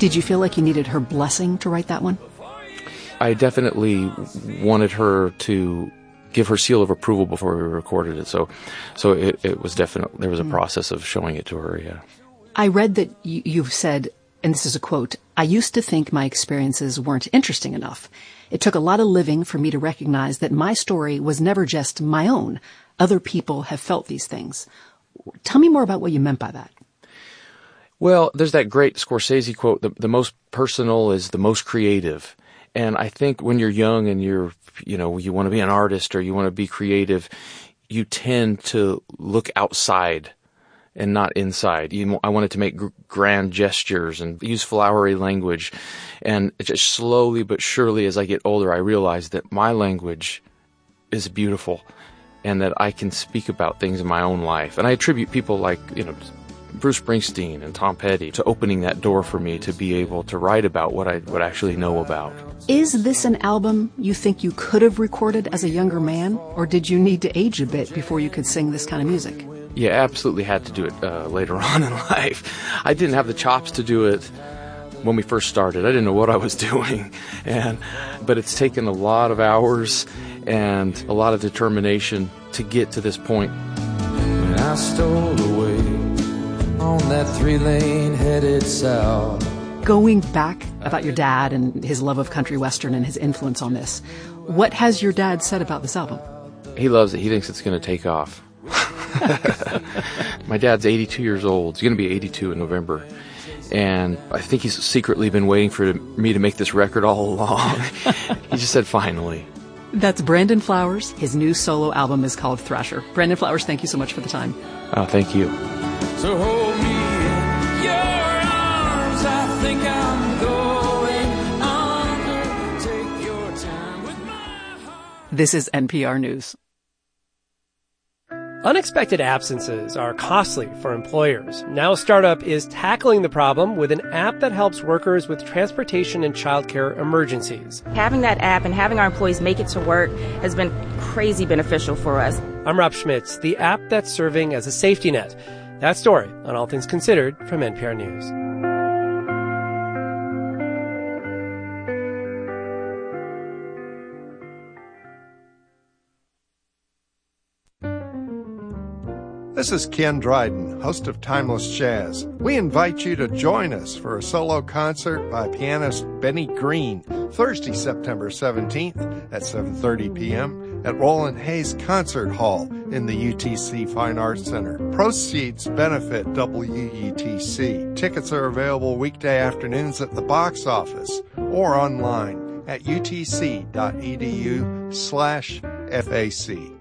Did you feel like you needed her blessing to write that one? I definitely wanted her to give her seal of approval before we recorded it. So it was definitely, there was a process of showing it to her, yeah. I read that you've said, and this is a quote, "I used to think my experiences weren't interesting enough. It took a lot of living for me to recognize that my story was never just my own. Other people have felt these things." Tell me more about what you meant by that. Well, there's that great Scorsese quote, the most personal is the most creative. And I think when you're young and you want to be an artist or you want to be creative, you tend to look outside and not inside. I wanted to make grand gestures and use flowery language. And just slowly but surely as I get older, I realize that my language is beautiful and that I can speak about things in my own life. And I attribute people like, Bruce Springsteen and Tom Petty to opening that door for me to be able to write about what I would actually know about. Is this an album you think you could have recorded as a younger man, or did you need to age a bit before you could sing this kind of music? Yeah, absolutely had to do it later on in life. I didn't have the chops to do it when we first started. I didn't know what I was doing, but it's taken a lot of hours and a lot of determination to get to this point. When I stole away on that 3-lane headed south. Going back about your dad and his love of country western and his influence on this, what has your dad said about this album? He loves it. He thinks it's going to take off. My dad's 82 years old. He's going to be 82 in November. And I think he's secretly been waiting for me to make this record all along. He just said, finally. That's Brandon Flowers. His new solo album is called Thrasher. Brandon Flowers, thank you so much for the time. Oh, thank you. So hold me in your arms, I think I'm going under. Take your time with my heart. This is NPR News. Unexpected absences are costly for employers. Now a startup is tackling the problem with an app that helps workers with transportation and childcare emergencies. Having that app and having our employees make it to work has been crazy beneficial for us. I'm Rob Schmitz, the app that's serving as a safety net. That story on All Things Considered from NPR News. This is Ken Dryden, host of Timeless Jazz. We invite you to join us for a solo concert by pianist Benny Green, Thursday, September 17th at 7:30 p.m. at Roland Hayes Concert Hall in the UTC Fine Arts Center. Proceeds benefit WUTC. Tickets are available weekday afternoons at the box office or online at utc.edu/FAC.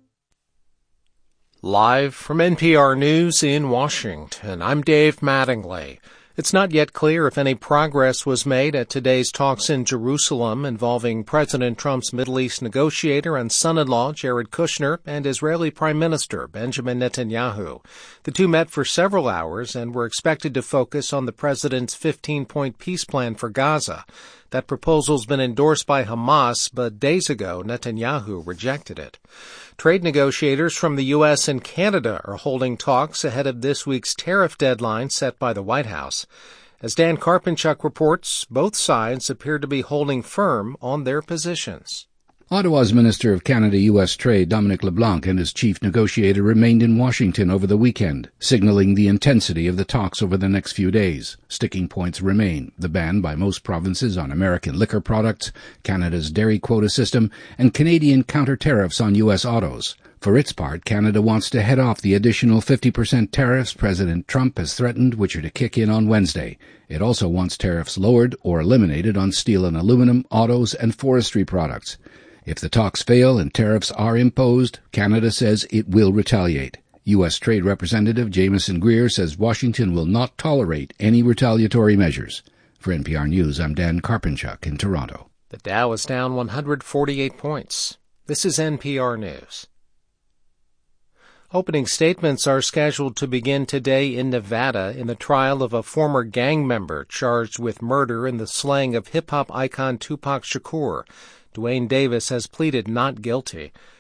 Live from NPR News in Washington, I'm Dave Mattingly. It's not yet clear if any progress was made at today's talks in Jerusalem involving President Trump's Middle East negotiator and son-in-law Jared Kushner and Israeli Prime Minister Benjamin Netanyahu. The two met for several hours and were expected to focus on the president's 15-point peace plan for Gaza. That proposal's been endorsed by Hamas, but days ago Netanyahu rejected it. Trade negotiators from the U.S. and Canada are holding talks ahead of this week's tariff deadline set by the White House. As Dan Karpinchuk reports, both sides appear to be holding firm on their positions. Ottawa's Minister of Canada-U.S. Trade, Dominic LeBlanc, and his chief negotiator remained in Washington over the weekend, signaling the intensity of the talks over the next few days. Sticking points remain: the ban by most provinces on American liquor products, Canada's dairy quota system, and Canadian counter-tariffs on U.S. autos. For its part, Canada wants to head off the additional 50% tariffs President Trump has threatened, which are to kick in on Wednesday. It also wants tariffs lowered or eliminated on steel and aluminum, autos, and forestry products. If the talks fail and tariffs are imposed, Canada says it will retaliate. U.S. Trade Representative Jamieson Greer says Washington will not tolerate any retaliatory measures. For NPR News, I'm Dan Karpinchuk in Toronto. The Dow is down 148 points. This is NPR News. Opening statements are scheduled to begin today in Nevada in the trial of a former gang member charged with murder in the slaying of hip-hop icon Tupac Shakur. Dwayne Davis has pleaded not guilty.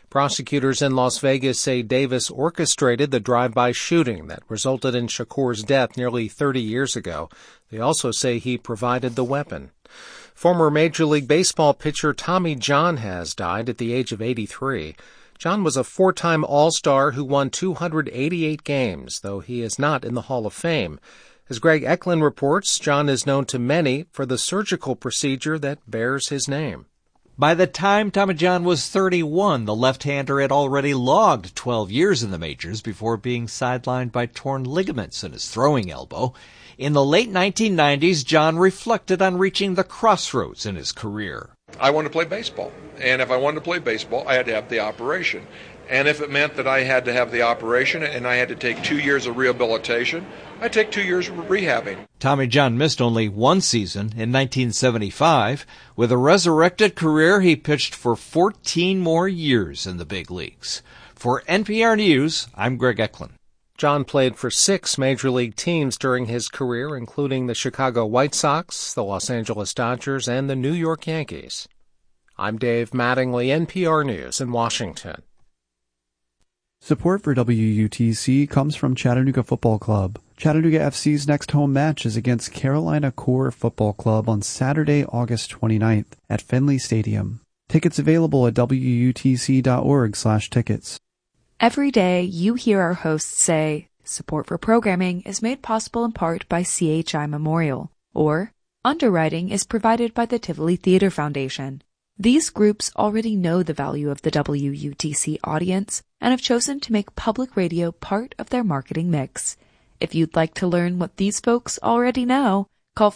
Prosecutors in Las Vegas say Davis orchestrated the drive-by shooting that resulted in Shakur's death nearly 30 years ago. They also say he provided the weapon. Former Major League Baseball pitcher Tommy John has died at the age of 83. John was a four-time All-Star who won 288 games, though he is not in the Hall of Fame. As Greg Eklund reports, John is known to many for the surgical procedure that bears his name. By the time Tommy John was 31, the left-hander had already logged 12 years in the majors before being sidelined by torn ligaments in his throwing elbow. In the late 1990s, John reflected on reaching the crossroads in his career. I wanted to play baseball, and if I wanted to play baseball, I had to have the operation. And if it meant that I had to have the operation and I had to take 2 years of rehabilitation, I'd take 2 years of rehabbing. Tommy John missed only one season in 1975. With a resurrected career, he pitched for 14 more years in the big leagues. For NPR News, I'm Greg Eklund. John played for 6 Major League teams during his career, including the Chicago White Sox, the Los Angeles Dodgers, and the New York Yankees. I'm Dave Mattingly, NPR News in Washington. Support for WUTC comes from Chattanooga Football Club. Chattanooga FC's next home match is against Carolina Core Football Club on Saturday, August 29th at Finley Stadium. Tickets available at WUTC.org/tickets. Every day you hear our hosts say, support for programming is made possible in part by CHI Memorial, or underwriting is provided by the Tivoli Theater Foundation. These groups already know the value of the WUTC audience and have chosen to make public radio part of their marketing mix. If you'd like to learn what these folks already know, call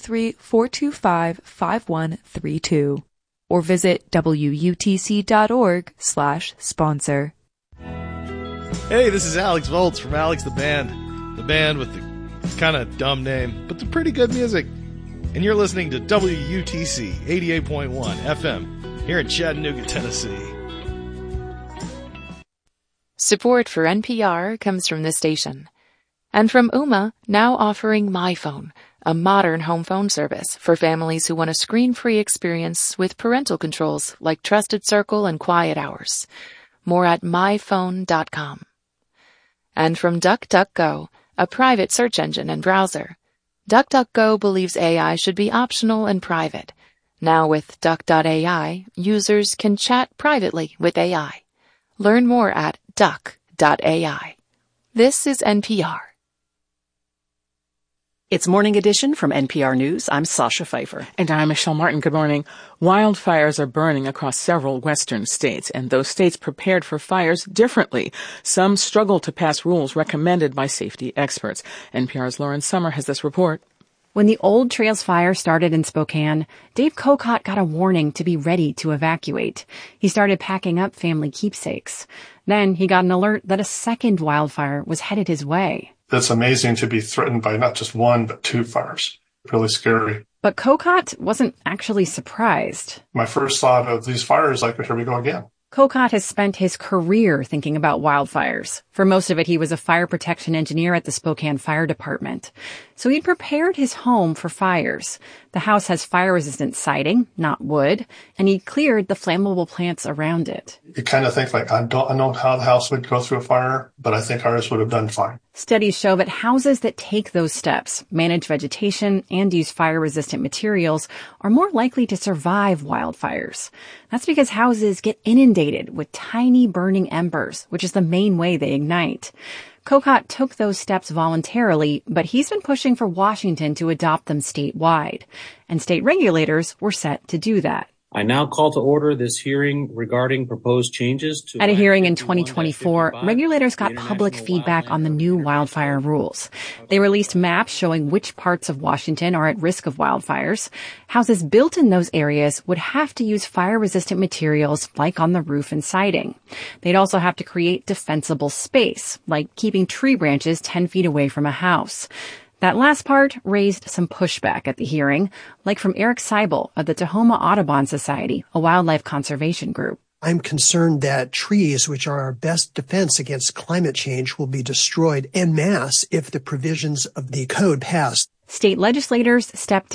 423-425-5132 or visit WUTC.org/sponsor. Hey, this is Alex Voltz from Alex the Band with the kind of dumb name, but the pretty good music. And you're listening to WUTC 88.1 FM here in Chattanooga, Tennessee. Support for NPR comes from this station. And from Ooma, now offering MyPhone, a modern home phone service for families who want a screen-free experience with parental controls like Trusted Circle and Quiet Hours. More at myphone.com. And from DuckDuckGo, a private search engine and browser. DuckDuckGo believes AI should be optional and private. Now with Duck.ai, users can chat privately with AI. Learn more at duck.ai. This is NPR. It's Morning Edition from NPR News. I'm Sasha Pfeiffer. And I'm Michelle Martin. Good morning. Wildfires are burning across several western states, and those states prepared for fires differently. Some struggle to pass rules recommended by safety experts. NPR's Lauren Sommer has this report. When the Old Trails fire started in Spokane, Dave Cocott got a warning to be ready to evacuate. He started packing up family keepsakes. Then he got an alert that a second wildfire was headed his way. It's amazing to be threatened by not just one, but 2 fires. Really scary. But Cocott wasn't actually surprised. My first thought of these fires, like, here we go again. Cocott has spent his career thinking about wildfires. For most of it, he was a fire protection engineer at the Spokane Fire Department. So he'd prepared his home for fires. The house has fire-resistant siding, not wood, and he'd cleared the flammable plants around it. You kind of think, like, I know how the house would go through a fire, but I think ours would have done fine. Studies show that houses that take those steps, manage vegetation, and use fire-resistant materials are more likely to survive wildfires. That's because houses get inundated with tiny burning embers, which is the main way they ignite. Cocott took those steps voluntarily, but he's been pushing for Washington to adopt them statewide. And state regulators were set to do that. I now call to order this hearing regarding proposed changes to... At a hearing in 2024, regulators got public feedback on the new wildfire rules. They released maps showing which parts of Washington are at risk of wildfires. Houses built in those areas would have to use fire-resistant materials like on the roof and siding. They'd also have to create defensible space, like keeping tree branches 10 feet away from a house. That last part raised some pushback at the hearing, like from Eric Seibel of the Tahoma Audubon Society, a wildlife conservation group. I'm concerned that trees, which are our best defense against climate change, will be destroyed en masse if the provisions of the code pass. State legislators stepped in.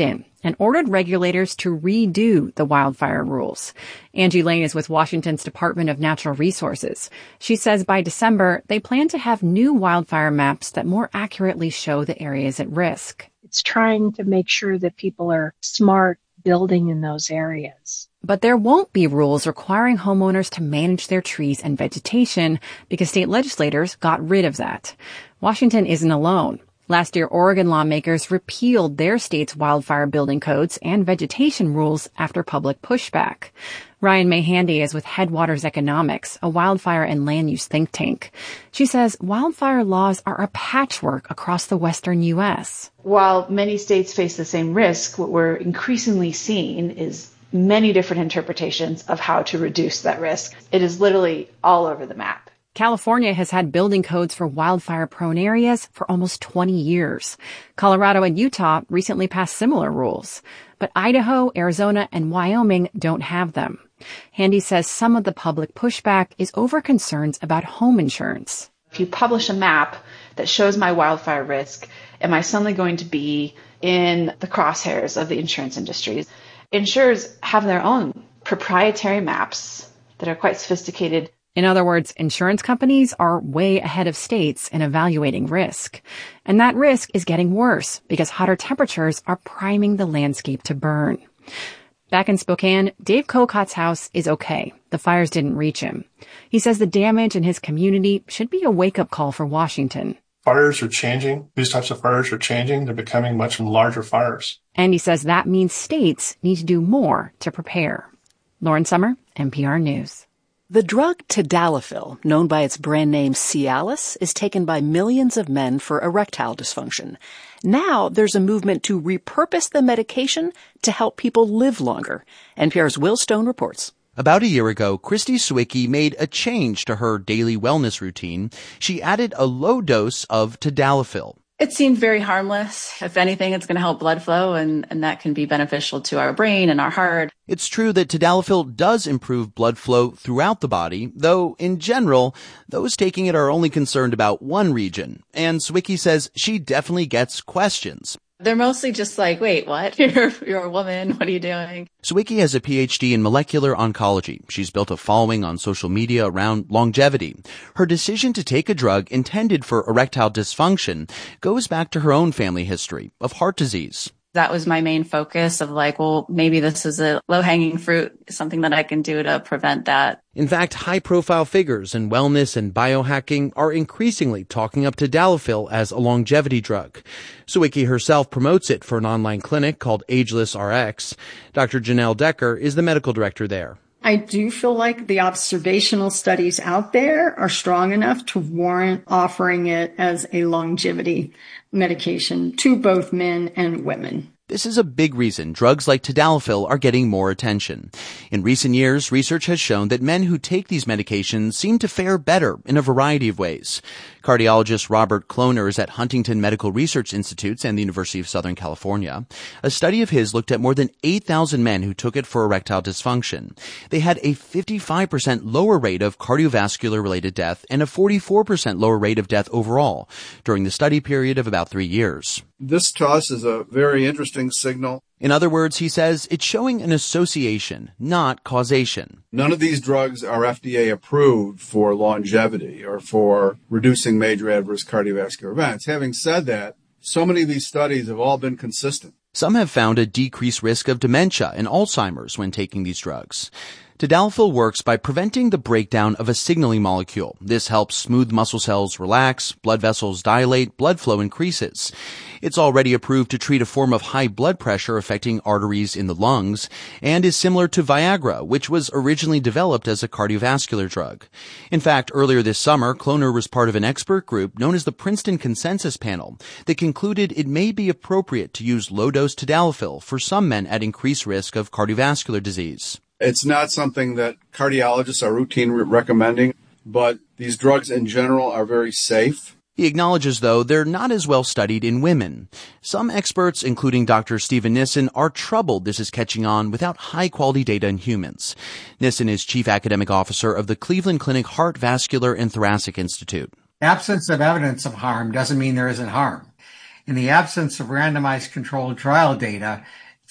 and ordered regulators to redo the wildfire rules. Angie Lane is with Washington's Department of Natural Resources. She says by December, they plan to have new wildfire maps that more accurately show the areas at risk. It's trying to make sure that people are smart building in those areas. But there won't be rules requiring homeowners to manage their trees and vegetation because state legislators got rid of that. Washington isn't alone. Last year, Oregon lawmakers repealed their state's wildfire building codes and vegetation rules after public pushback. Ryan Mayhandy is with Headwaters Economics, a wildfire and land use think tank. She says wildfire laws are a patchwork across the western U.S. While many states face the same risk, what we're increasingly seeing is many different interpretations of how to reduce that risk. It is literally all over the map. California has had building codes for wildfire-prone areas for almost 20 years. Colorado and Utah recently passed similar rules. But Idaho, Arizona, and Wyoming don't have them. Handy says some of the public pushback is over concerns about home insurance. If you publish a map that shows my wildfire risk, am I suddenly going to be in the crosshairs of the insurance industry? Insurers have their own proprietary maps that are quite sophisticated. In other words, insurance companies are way ahead of states in evaluating risk. And that risk is getting worse because hotter temperatures are priming the landscape to burn. Back in Spokane, Dave Kokot's house is okay. The fires didn't reach him. He says the damage in his community should be a wake-up call for Washington. Fires are changing. These types of fires are changing. They're becoming much larger fires. And he says that means states need to do more to prepare. Lauren Sommer, NPR News. The drug tadalafil, known by its brand name Cialis, is taken by millions of men for erectile dysfunction. Now there's a movement to repurpose the medication to help people live longer. NPR's Will Stone reports. About a year ago, Christy Sawicki made a change to her daily wellness routine. She added a low dose of tadalafil. It seemed very harmless. If anything, it's going to help blood flow, and that can be beneficial to our brain and our heart. It's true that tadalafil does improve blood flow throughout the body, though in general, those taking it are only concerned about one region. And Sawicki says she definitely gets questions. They're mostly just like, wait, what? You're a woman. What are you doing? Sawicki has a PhD in molecular oncology. She's built a following on social media around longevity. Her decision to take a drug intended for erectile dysfunction goes back to her own family history of heart disease. That was my main focus of like, well, maybe this is a low-hanging fruit, something that I can do to prevent that. In fact, high-profile figures in wellness and biohacking are increasingly talking up tadalafil as a longevity drug. Sawicki herself promotes it for an online clinic called Ageless RX. Dr. Janelle Decker is the medical director there. I do feel like the observational studies out there are strong enough to warrant offering it as a longevity medication to both men and women. This is a big reason drugs like tadalafil are getting more attention. In recent years, research has shown that men who take these medications seem to fare better in a variety of ways. Cardiologist Robert Kloner is at Huntington Medical Research Institutes and the University of Southern California. A study of his looked at more than 8,000 men who took it for erectile dysfunction. They had a 55% lower rate of cardiovascular-related death and a 44% lower rate of death overall during the study period of about 3 years. This to us is a very interesting signal. In other words, he says, it's showing an association, not causation. None of these drugs are FDA approved for longevity or for reducing major adverse cardiovascular events. Having said that, so many of these studies have all been consistent. Some have found a decreased risk of dementia and Alzheimer's when taking these drugs. Tadalafil works by preventing the breakdown of a signaling molecule. This helps smooth muscle cells relax, blood vessels dilate, blood flow increases. It's already approved to treat a form of high blood pressure affecting arteries in the lungs, and is similar to Viagra, which was originally developed as a cardiovascular drug. In fact, earlier this summer, Kloner was part of an expert group known as the Princeton Consensus Panel that concluded it may be appropriate to use low-dose tadalafil for some men at increased risk of cardiovascular disease. It's not something that cardiologists are routinely recommending, but these drugs in general are very safe. He acknowledges, though, they're not as well studied in women. Some experts, including Dr. Stephen Nissen, are troubled this is catching on without high-quality data in humans. Nissen is chief academic officer of the Cleveland Clinic Heart, Vascular, and Thoracic Institute. Absence of evidence of harm doesn't mean there isn't harm. In the absence of randomized controlled trial data,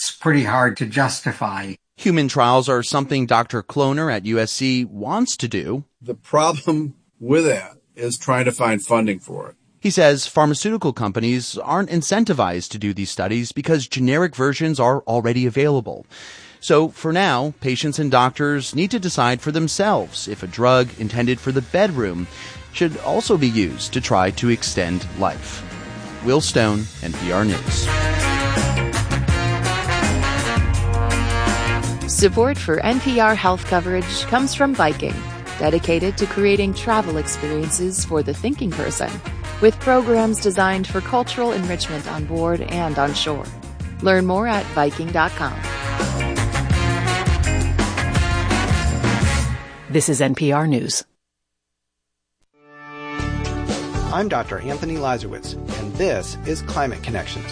It's pretty hard to justify. Human trials are something Dr. Kloner at USC wants to do. The problem with that is trying to find funding for it. He says pharmaceutical companies aren't incentivized to do these studies because generic versions are already available. So for now, patients and doctors need to decide for themselves if a drug intended for the bedroom should also be used to try to extend life. Will Stone, NPR News. Support for NPR health coverage comes from Viking, dedicated to creating travel experiences for the thinking person, with programs designed for cultural enrichment on board and on shore. Learn more at Viking.com. This is NPR News. I'm Dr. Anthony Lazarowitz, and this is Climate Connections.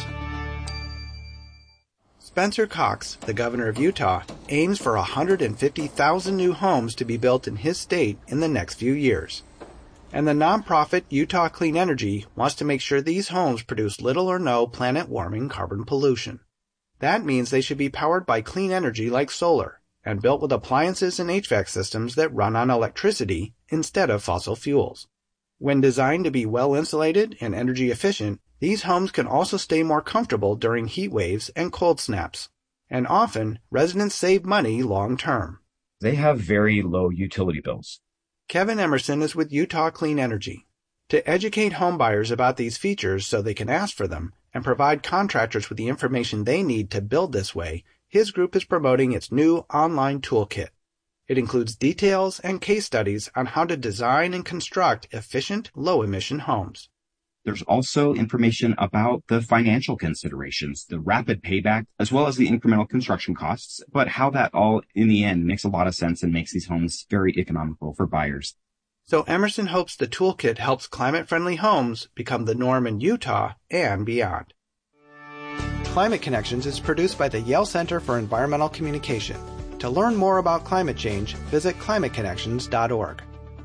Spencer Cox, the governor of Utah, aims for 150,000 new homes to be built in his state in the next few years. And the nonprofit Utah Clean Energy wants to make sure these homes produce little or no planet-warming carbon pollution. That means they should be powered by clean energy like solar, and built with appliances and HVAC systems that run on electricity instead of fossil fuels. When designed to be well insulated and energy efficient, these homes can also stay more comfortable during heat waves and cold snaps. And often, residents save money long term. They have very low utility bills. Kevin Emerson is with Utah Clean Energy. To educate homebuyers about these features so they can ask for them and provide contractors with the information they need to build this way, his group is promoting its new online toolkit. It includes details and case studies on how to design and construct efficient, low-emission homes. There's also information about the financial considerations, the rapid payback, as well as the incremental construction costs, but how that all, in the end, makes a lot of sense and makes these homes very economical for buyers. So Emerson hopes the toolkit helps climate-friendly homes become the norm in Utah and beyond. Climate Connections is produced by the Yale Center for Environmental Communication. To learn more about climate change, visit climateconnections.org.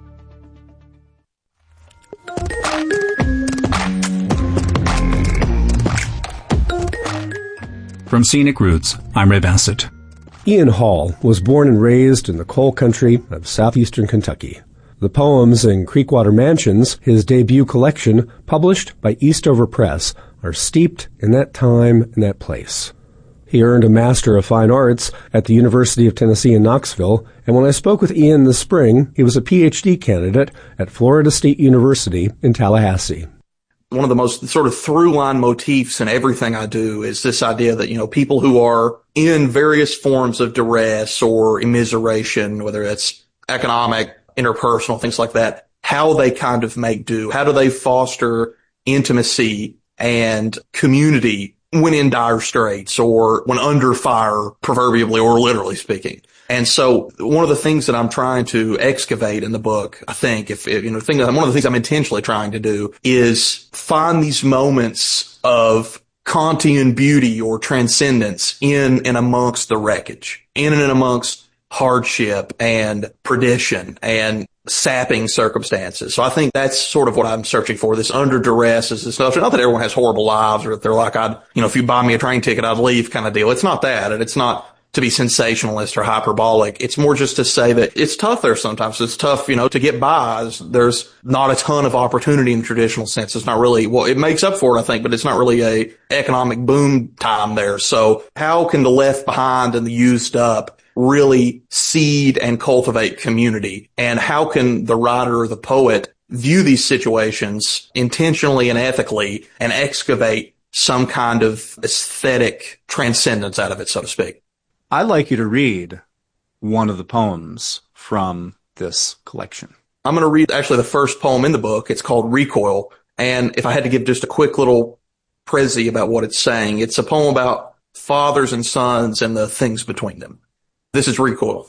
From Scenic Roots, I'm Ray Bassett. Ian Hall was born and raised in the coal country of southeastern Kentucky. The poems in Creekwater Mansions, his debut collection, published by Eastover Press, are steeped in that time and that place. He earned a Master of Fine Arts at the University of Tennessee in Knoxville, and when I spoke with Ian this spring, he was a PhD candidate at Florida State University in Tallahassee. One of the most sort of through-line motifs in everything I do is this idea that, people who are in various forms of duress or immiseration, whether it's economic, interpersonal, things like that, how they kind of make do. How do they foster intimacy and community when in dire straits or when under fire, proverbially or literally speaking? And so one of the things that I'm trying to excavate in the book, I think, one of the things I'm intentionally trying to do is find these moments of Kantian beauty or transcendence in and amongst the wreckage, in and amongst hardship and perdition and sapping circumstances. So I think that's sort of what I'm searching for, this under duress is this stuff. Not that everyone has horrible lives or that they're like, if you buy me a train ticket, I'd leave kind of deal. It's not that. And it's not to be sensationalist or hyperbolic. It's more just to say that it's tough there sometimes. It's tough, to get by. There's not a ton of opportunity in the traditional sense. It's not really, it makes up for it, I think, but it's not really a economic boom time there. So how can the left behind and the used up really seed and cultivate community? And how can the writer or the poet view these situations intentionally and ethically and excavate some kind of aesthetic transcendence out of it, so to speak? I'd like you to read one of the poems from this collection. I'm going to read actually the first poem in the book. It's called Recoil. And if I had to give just a quick little précis about what it's saying, it's a poem about fathers and sons and the things between them. This is Recoil.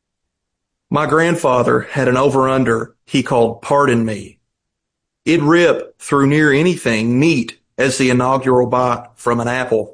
My grandfather had an over-under he called Pardon Me. It'd rip through near anything neat as the inaugural bite from an apple.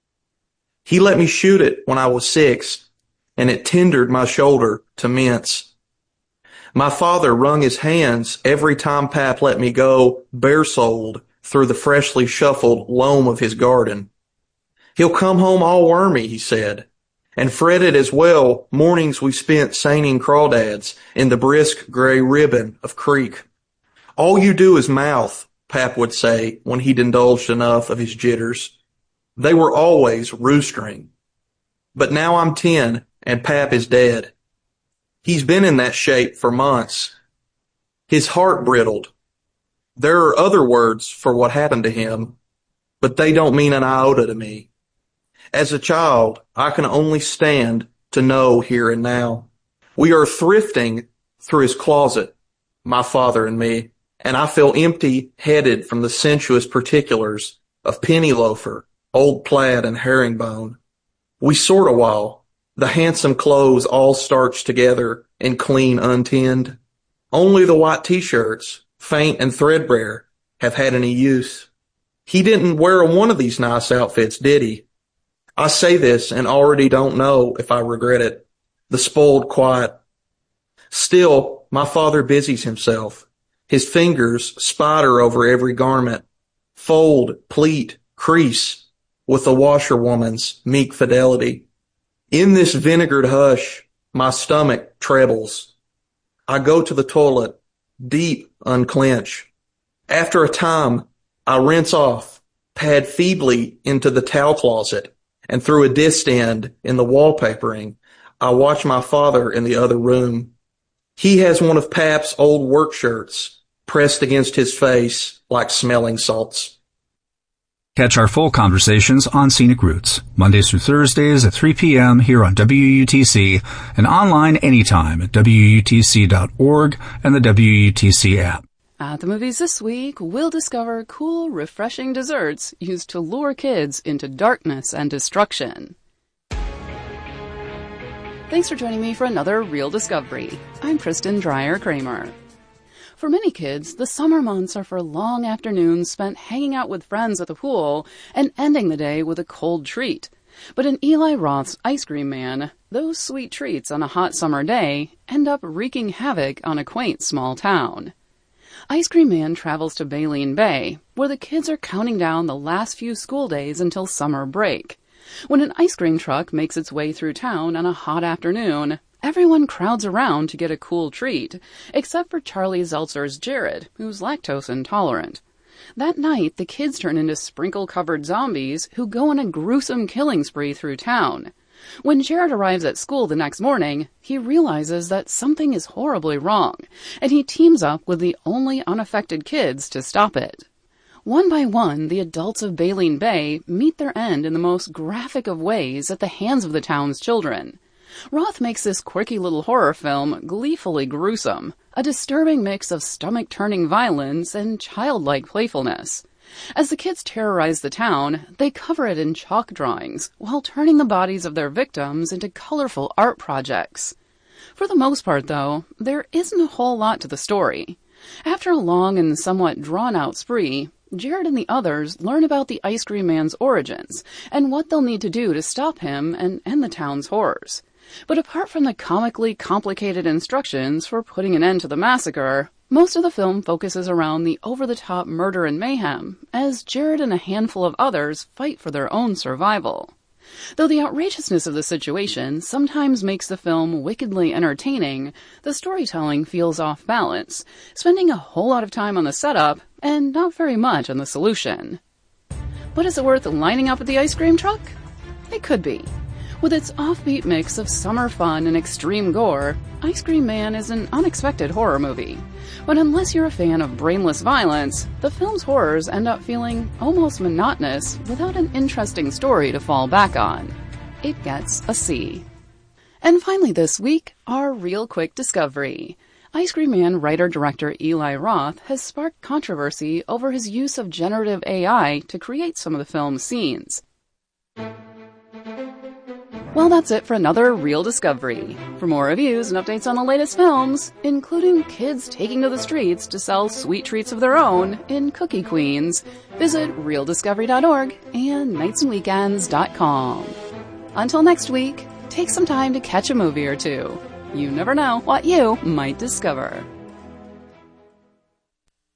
He let me shoot it when I was 6, and it tendered my shoulder to mince. My father wrung his hands every time Pap let me go bare-souled through the freshly shuffled loam of his garden. He'll come home all wormy, he said, and fretted as well mornings we spent seining crawdads in the brisk gray ribbon of creek. All you do is mouth, Pap would say when he'd indulged enough of his jitters. They were always roostering. But now I'm 10 and Pap is dead. He's been in that shape for months. His heart brittled. There are other words for what happened to him, but they don't mean an iota to me. As a child, I can only stand to know here and now. We are thrifting through his closet, my father and me, and I feel empty-headed from the sensuous particulars of penny loafer, old plaid, and herringbone. We sort a while, the handsome clothes all starched together and clean untinned. Only the white T-shirts, faint and threadbare, have had any use. He didn't wear one of these nice outfits, did he? I say this and already don't know if I regret it. The spoiled quiet. Still, my father busies himself. His fingers spider over every garment, fold, pleat, crease, with the washerwoman's meek fidelity. In this vinegared hush, my stomach trebles. I go to the toilet, deep unclench. After a time, I rinse off, pad feebly into the towel closet, and through a disc end in the wallpapering, I watch my father in the other room. He has one of Pap's old work shirts pressed against his face like smelling salts. Catch our full conversations on Scenic Roots, Mondays through Thursdays at 3 p.m. here on WUTC and online anytime at WUTC.org and the WUTC app. At the movies this week, we'll discover cool, refreshing desserts used to lure kids into darkness and destruction. Thanks for joining me for another Real Discovery. I'm Kristen Dreyer-Kramer. For many kids, the summer months are for long afternoons spent hanging out with friends at the pool and ending the day with a cold treat. But in Eli Roth's Ice Cream Man, those sweet treats on a hot summer day end up wreaking havoc on a quaint small town. Ice Cream Man travels to Baleen Bay, where the kids are counting down the last few school days until summer break. When an ice cream truck makes its way through town on a hot afternoon, everyone crowds around to get a cool treat, except for Charlie Zeltzer's Jared, who's lactose intolerant. That night, the kids turn into sprinkle-covered zombies who go on a gruesome killing spree through town. When Jared arrives at school the next morning, he realizes that something is horribly wrong, and he teams up with the only unaffected kids to stop it. One by one, the adults of Baleen Bay meet their end in the most graphic of ways at the hands of the town's children. Roth makes this quirky little horror film gleefully gruesome, a disturbing mix of stomach-turning violence and childlike playfulness. As the kids terrorize the town, they cover it in chalk drawings, while turning the bodies of their victims into colorful art projects. For the most part, though, there isn't a whole lot to the story. After a long and somewhat drawn-out spree, Jared and the others learn about the Ice Cream Man's origins, and what they'll need to do to stop him and end the town's horrors. But apart from the comically complicated instructions for putting an end to the massacre, most of the film focuses around the over-the-top murder and mayhem, as Jared and a handful of others fight for their own survival. Though the outrageousness of the situation sometimes makes the film wickedly entertaining, the storytelling feels off balance, spending a whole lot of time on the setup and not very much on the solution. But is it worth lining up at the ice cream truck? It could be. With its offbeat mix of summer fun and extreme gore, Ice Cream Man is an unexpected horror movie. But unless you're a fan of brainless violence, the film's horrors end up feeling almost monotonous without an interesting story to fall back on. It gets a C. And finally this week, our real quick discovery. Ice Cream Man writer-director Eli Roth has sparked controversy over his use of generative AI to create some of the film's scenes. Well, that's it for another Real Discovery. For more reviews and updates on the latest films, including kids taking to the streets to sell sweet treats of their own in Cookie Queens, visit realdiscovery.org and nightsandweekends.com. Until next week, take some time to catch a movie or two. You never know what you might discover.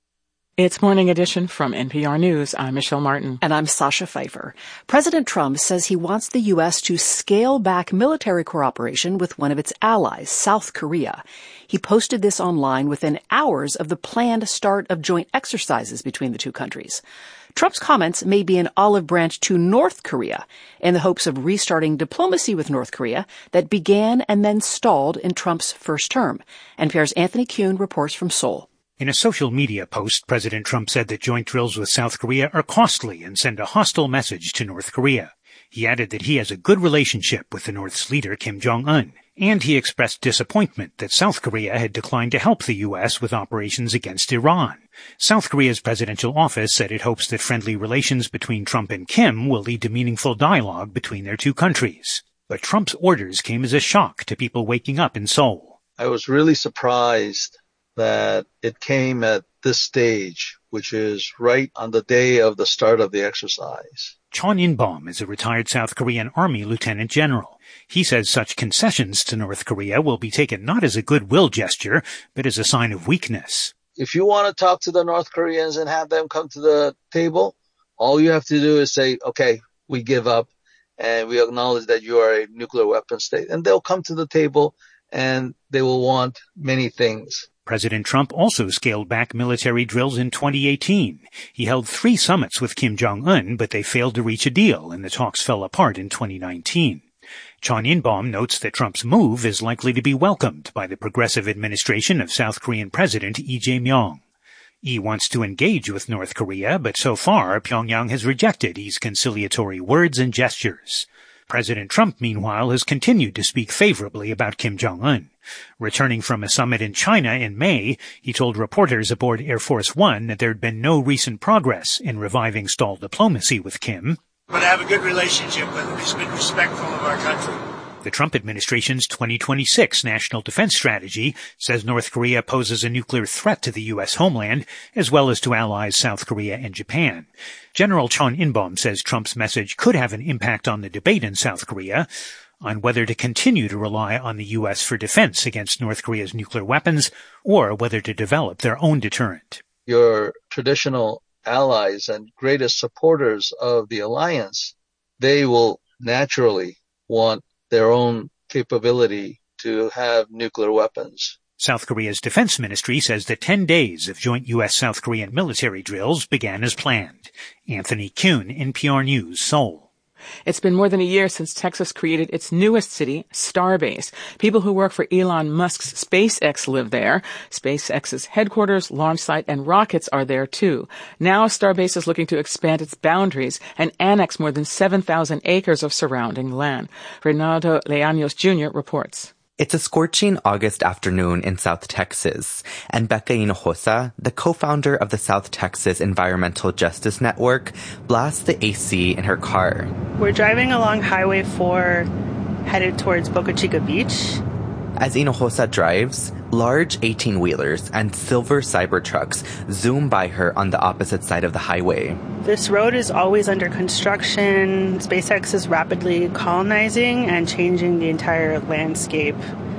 It's Morning Edition from NPR News. I'm Michelle Martin. And I'm Sasha Pfeiffer. President Trump says he wants the U.S. to scale back military cooperation with one of its allies, South Korea. He posted this online within hours of the planned start of joint exercises between the two countries. Trump's comments may be an olive branch to North Korea in the hopes of restarting diplomacy with North Korea that began and then stalled in Trump's first term. NPR's Anthony Kuhn reports from Seoul. In a social media post, President Trump said that joint drills with South Korea are costly and send a hostile message to North Korea. He added that he has a good relationship with the North's leader, Kim Jong-un, and he expressed disappointment that South Korea had declined to help the U.S. with operations against Iran. South Korea's presidential office said it hopes that friendly relations between Trump and Kim will lead to meaningful dialogue between their two countries. But Trump's orders came as a shock to people waking up in Seoul. I was really surprised that it came at this stage, which is right on the day of the start of the exercise. Chon In-bom is a retired South Korean Army lieutenant general. He says such concessions to North Korea will be taken not as a goodwill gesture, but as a sign of weakness. If you want to talk to the North Koreans and have them come to the table, all you have to do is say, okay, we give up and we acknowledge that you are a nuclear weapon state. And they'll come to the table and they will want many things. President Trump also scaled back military drills in 2018. He held 3 summits with Kim Jong-un, but they failed to reach a deal, and the talks fell apart in 2019. Chon In-bom notes that Trump's move is likely to be welcomed by the progressive administration of South Korean President Lee Jae-myung. Lee wants to engage with North Korea, but so far Pyongyang has rejected Lee's conciliatory words and gestures. President Trump, meanwhile, has continued to speak favorably about Kim Jong-un. Returning from a summit in China in May, he told reporters aboard Air Force One that there had been no recent progress in reviving stalled diplomacy with Kim. But I have a good relationship with him. He's been respectful of our country. The Trump administration's 2026 national defense strategy says North Korea poses a nuclear threat to the U.S. homeland, as well as to allies South Korea and Japan. General Chon In-bom says Trump's message could have an impact on the debate in South Korea on whether to continue to rely on the U.S. for defense against North Korea's nuclear weapons or whether to develop their own deterrent. Your traditional allies and greatest supporters of the alliance, they will naturally want their own capability to have nuclear weapons. South Korea's defense ministry says that 10 days of joint U.S.-South Korean military drills began as planned. Anthony Kuhn, NPR News, Seoul. It's been more than a year since Texas created its newest city, Starbase. People who work for Elon Musk's SpaceX live there. SpaceX's headquarters, launch site, and rockets are there too. Now Starbase is looking to expand its boundaries and annex more than 7,000 acres of surrounding land. Reynaldo Leaños Jr. reports. It's a scorching August afternoon in South Texas, and Becca Hinojosa, the co-founder of the South Texas Environmental Justice Network, blasts the AC in her car. We're driving along Highway 4, headed towards Boca Chica Beach. As Hinojosa drives, large 18-wheelers and silver Cybertrucks zoom by her on the opposite side of the highway. This road is always under construction. SpaceX is rapidly colonizing and changing the entire landscape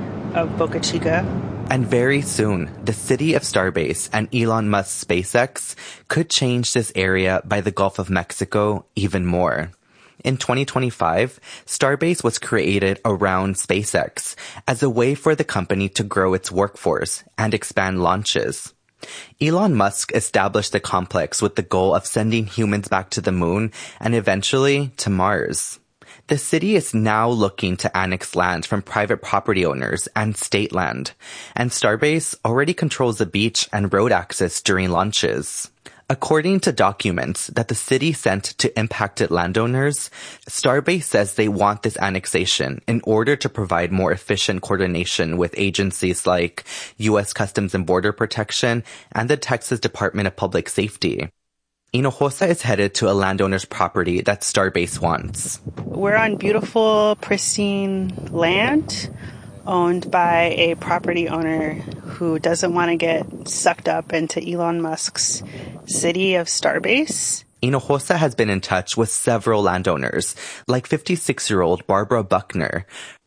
of Boca Chica. And very soon, the city of Starbase and Elon Musk's SpaceX could change this area by the Gulf of Mexico even more. In 2025, Starbase was created around SpaceX as a way for the company to grow its workforce and expand launches. Elon Musk established the complex with the goal of sending humans back to the moon and eventually to Mars. The city is now looking to annex land from private property owners and state land, and Starbase already controls the beach and road access during launches. According to documents that the city sent to impacted landowners, Starbase says they want this annexation in order to provide more efficient coordination with agencies like U.S. Customs and Border Protection and the Texas Department of Public Safety. Hinojosa is headed to a landowner's property that Starbase wants. We're on beautiful, pristine land owned by a property owner who doesn't want to get sucked up into Elon Musk's city of Starbase. Hinojosa has been in touch with several landowners, like 56-year-old Barbara Buckner.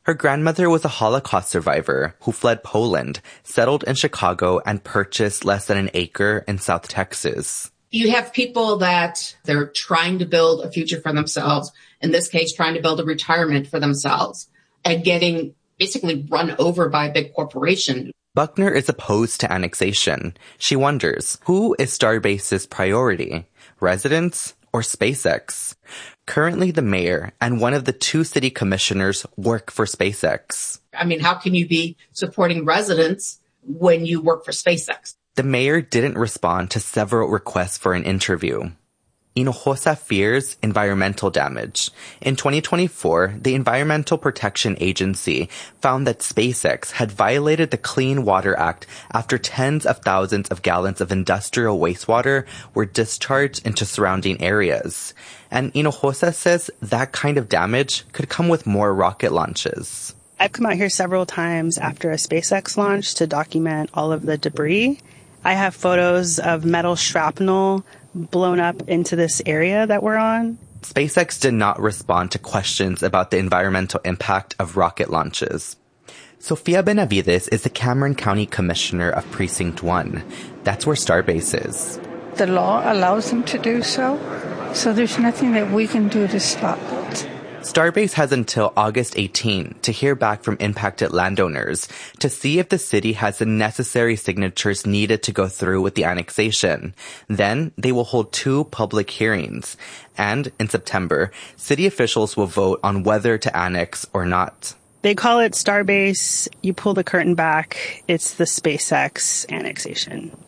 Her grandmother was a Holocaust survivor who fled Poland, settled in Chicago, and purchased less than an acre in South Texas. You have people that they're trying to build a future for themselves, in this case, trying to build a retirement for themselves, and getting basically run over by a big corporation. Buckner is opposed to annexation. She wonders, who is Starbase's priority? Residents or SpaceX? Currently, the mayor and one of the 2 city commissioners work for SpaceX. I mean, how can you be supporting residents when you work for SpaceX? The mayor didn't respond to several requests for an interview. Hinojosa fears environmental damage. In 2024, the Environmental Protection Agency found that SpaceX had violated the Clean Water Act after tens of thousands of gallons of industrial wastewater were discharged into surrounding areas. And Hinojosa says that kind of damage could come with more rocket launches. I've come out here several times after a SpaceX launch to document all of the debris. I have photos of metal shrapnel blown up into this area that we're on. SpaceX did not respond to questions about the environmental impact of rocket launches. Sofia Benavides is the Cameron County Commissioner of Precinct 1. That's where Starbase is. The law allows them to do so there's nothing that we can do to stop it. Starbase has until August 18 to hear back from impacted landowners to see if the city has the necessary signatures needed to go through with the annexation. Then they will hold 2 public hearings. And in September, city officials will vote on whether to annex or not. They call it Starbase. You pull the curtain back, it's the SpaceX annexation.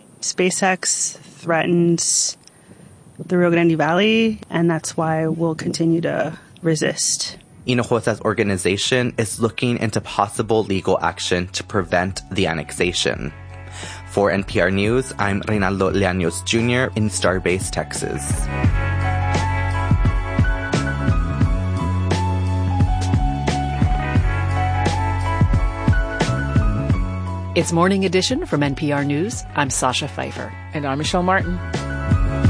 SpaceX threatens the Rio Grande Valley, and that's why we'll continue to resist. Hinojosa's organization is looking into possible legal action to prevent the annexation. For NPR News, I'm Reynaldo Leaños Jr. in Starbase, Texas. It's Morning Edition from NPR News. I'm Sasha Pfeiffer. And I'm Michelle Martin.